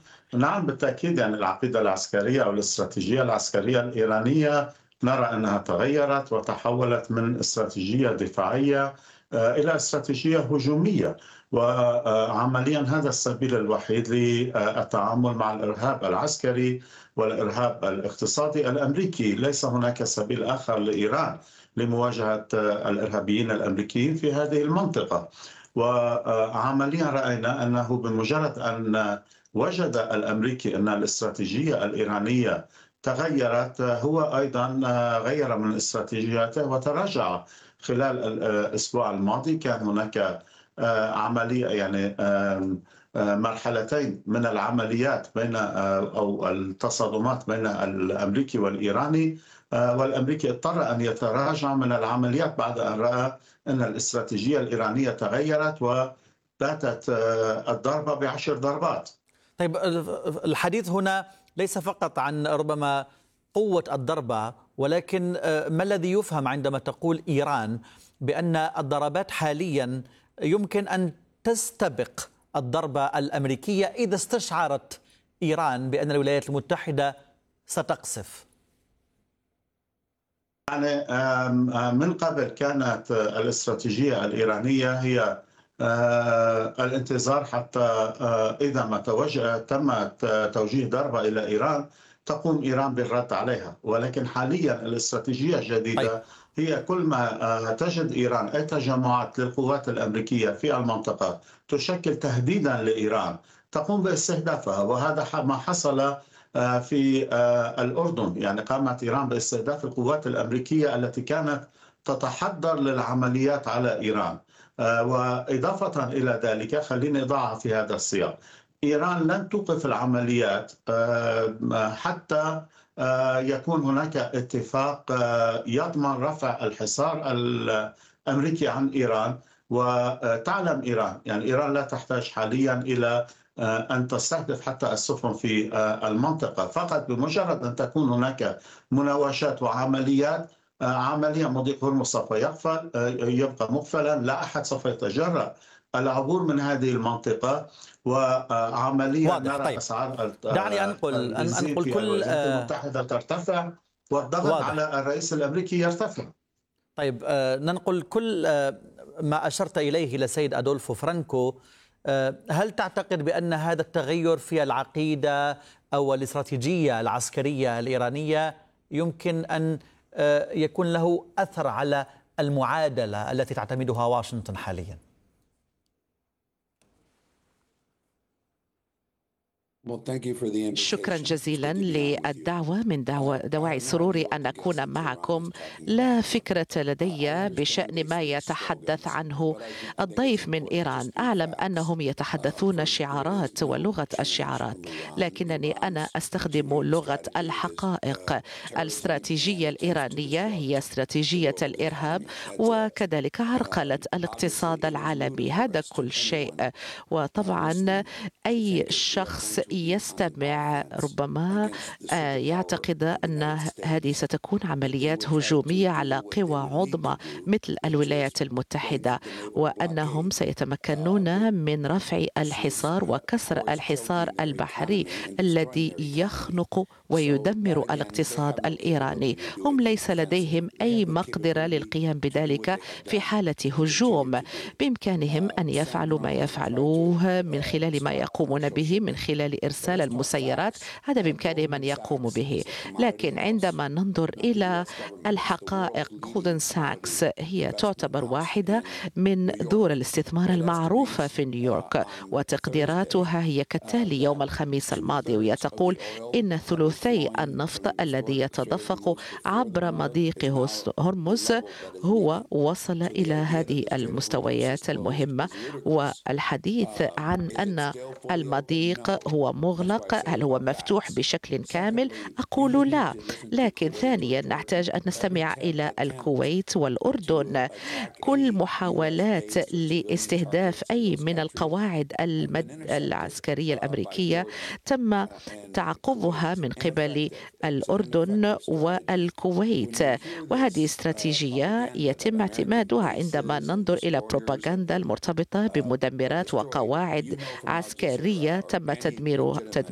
نعم بالتأكيد، يعني العقيدة العسكرية أو الاستراتيجية العسكرية الإيرانية نرى أنها تغيرت وتحولت من استراتيجية دفاعية إلى استراتيجية هجومية. وعمليا هذا السبيل الوحيد للتعامل مع الإرهاب العسكري والإرهاب الاقتصادي الأمريكي. ليس هناك سبيل آخر لإيران لمواجهة الإرهابيين الأمريكيين في هذه المنطقة. وعمليا رأينا أنه بمجرد أن وجد الأمريكي أن الاستراتيجية الإيرانية تغيرت، هو أيضا غير من استراتيجياته وتراجع. خلال الأسبوع الماضي كان هناك عملية، يعني مرحلتين من العمليات بين أو التصادمات بين الأمريكي والإيراني، والأمريكي اضطر أن يتراجع من العمليات بعد أن رأى أن الاستراتيجية الإيرانية تغيرت وباتت الضربة ب10 ضربات. طيب، الحديث هنا ليس فقط عن ربما قوة الضربة، ولكن ما الذي يفهم عندما تقول إيران بأن الضربات حاليا يمكن أن تستبق الضربة الأمريكية إذا استشعرت إيران بأن الولايات المتحدة ستقصف؟ يعني من قبل كانت الاستراتيجية الإيرانية هي الانتظار حتى إذا ما تم توجيه ضربة إلى إيران تقوم إيران بالرد عليها. ولكن حاليا الاستراتيجية الجديدة هي كل ما تجد إيران أي تجمعات للقوات الأمريكية في المنطقة تشكل تهديدا لإيران تقوم باستهدافها. وهذا ما حصل في الأردن، يعني قامت إيران باستهداف القوات الأمريكية التي كانت تتحضر للعمليات على إيران. وإضافة إلى ذلك خليني أضعها في هذا السياق: إيران لن توقف العمليات حتى يكون هناك اتفاق يضمن رفع الحصار الأمريكي عن إيران. وتعلم إيران، يعني إيران لا تحتاج حاليا إلى أن تستهدف حتى السفن في المنطقة. فقط بمجرد أن تكون هناك مناوشات وعمليات، عمليا مضيق هرمز سوف يبقى مقفلا، لا أحد سوف يتجرأ العبور من هذه المنطقة. وعمليا نرى أسعار دعني أنقل في كل الولايات المتحدة ترتفع والضغط على الرئيس الأمريكي يرتفع. طيب، ننقل كل ما أشرت إليه لسيد أدولفو فرانكو. هل تعتقد بأن هذا التغير في العقيدة أو الاستراتيجية العسكرية الإيرانية يمكن أن يكون له أثر على المعادلة التي تعتمدها واشنطن حاليا؟ شكرا جزيلا للدعوة. من دواعي سروري أن أكون معكم. لا فكرة لدي بشأن ما يتحدث عنه الضيف من إيران. أعلم أنهم يتحدثون شعارات ولغة الشعارات، لكنني أنا أستخدم لغة الحقائق. الاستراتيجية الإيرانية هي استراتيجية الإرهاب وكذلك عرقلة الاقتصاد العالمي. هذا كل شيء. وطبعا أي شخص يستمع ربما يعتقد أن هذه ستكون عمليات هجومية على قوى عظمى مثل الولايات المتحدة، وأنهم سيتمكنون من رفع الحصار وكسر الحصار البحري الذي يخنق ويدمر الاقتصاد الإيراني. هم ليس لديهم أي مقدرة للقيام بذلك في حالة هجوم. بإمكانهم أن يفعلوا ما يفعلوه من خلال ما يقومون به، من خلال إرسال المسيرات. هذا بإمكانهم أن يقوموا به. لكن عندما ننظر إلى الحقائق، جولدمان ساكس هي تعتبر واحدة من دور الاستثمار المعروفة في نيويورك، وتقديراتها هي كالتالي يوم الخميس الماضي، وهي تقول إن ثلثي النفط الذي يتدفق عبر مضيق هرمز هو وصل إلى هذه المستويات المهمة. والحديث عن أن المضيق هو مغلق، هل هو مفتوح بشكل كامل؟ أقول لا. لكن ثانيا نحتاج أن نستمع إلى الكويت والأردن. كل محاولات لاستهداف أي من القواعد العسكرية الأمريكية تم تعقبها من قبل الأردن والكويت، وهذه استراتيجية يتم اعتمادها عندما ننظر إلى بروباغندا المرتبطة بمدمرات وقواعد عسكرية تم تدميرها